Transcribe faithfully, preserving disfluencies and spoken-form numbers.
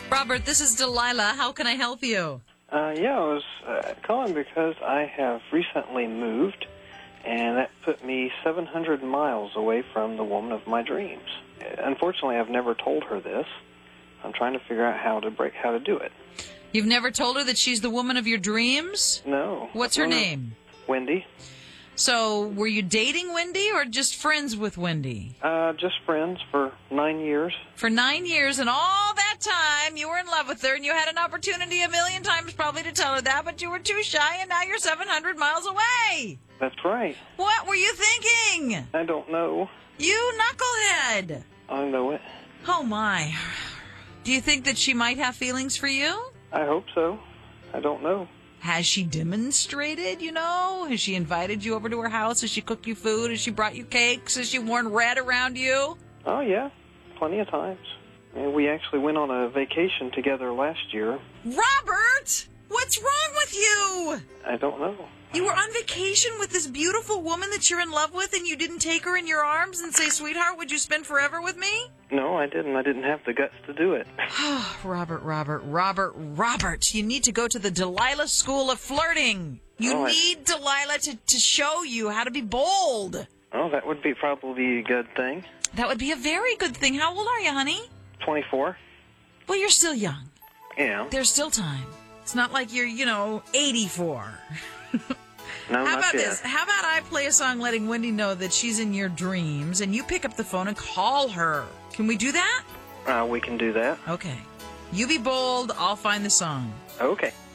Robert, this is Delilah. How can I help you? Uh, yeah, I was uh, calling because I have recently moved, and that put me seven hundred miles away from the woman of my dreams. Unfortunately, I've never told her this. I'm trying to figure out how to break how to do it. You've never told her that she's the woman of your dreams? No. What's her name? Wendy. So, were you dating Wendy or just friends with Wendy? Uh, just friends for nine years. For nine years, and all that time, you were in love with her, and you had an opportunity a million times probably to tell her that, but you were too shy, and now you're seven hundred miles away. That's right. What were you thinking? I don't know. You knucklehead. I know it. Oh, my. Do you think that she might have feelings for you? I hope so. I don't know. Has she demonstrated, you know? Has she invited you over to her house? Has she cooked you food? Has she brought you cakes? Has she worn red around you? Oh, yeah. Plenty of times. And we actually went on a vacation together last year. Robert! What's wrong with you? I don't know. You were on vacation with this beautiful woman that you're in love with, and you didn't take her in your arms and say, sweetheart, would you spend forever with me? No, I didn't. I didn't have the guts to do it. Robert, Robert, Robert, Robert, you need to go to the Delilah School of Flirting. You oh, need I... Delilah to, to show you how to be bold. Oh, that would be probably a good thing. That would be a very good thing. How old are you, honey? twenty-four. Well, you're still young. Yeah. There's still time. It's not like you're, you know, eighty-four. No, How about not yet. this? How about I play a song letting Wendy know that she's in your dreams, and you pick up the phone and call her? Can we do that? Uh, we can do that. Okay. You be bold. I'll find the song. Okay.